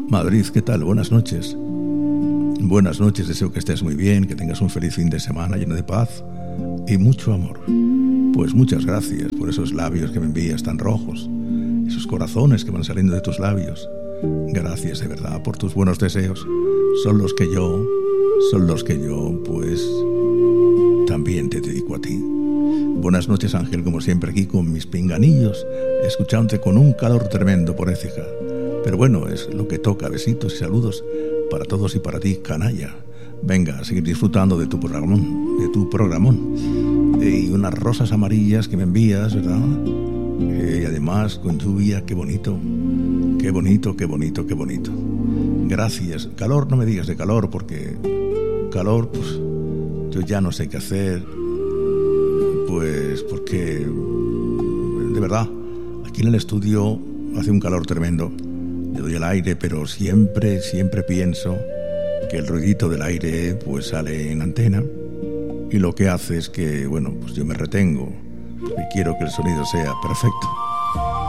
Madrid, ¿qué tal? Buenas noches. Buenas noches, deseo que estés muy bien, que tengas un feliz fin de semana lleno de paz y mucho amor. Pues muchas gracias por esos labios que me envías tan rojos, esos corazones que van saliendo de tus labios. Gracias de verdad por tus buenos deseos. Son los que yo, pues, también te dedico a ti. Buenas noches, Ángel, como siempre aquí con mis pinganillos, escuchándote con un calor tremendo por Écija. Pero bueno, es lo que toca. Besitos y saludos para todos y para ti, canalla. Venga, a seguir disfrutando de tu programón. Y unas rosas amarillas que me envías, ¿verdad? Y además con lluvia, qué bonito. Qué bonito, qué bonito, qué bonito. Gracias. Calor, no me digas de calor, porque calor, pues yo ya no sé qué hacer. Pues porque, de verdad, aquí en el estudio hace un calor tremendo. Le doy al aire, pero siempre pienso que el ruidito del aire pues sale en antena y lo que hace es que, bueno, pues yo me retengo y quiero que el sonido sea perfecto.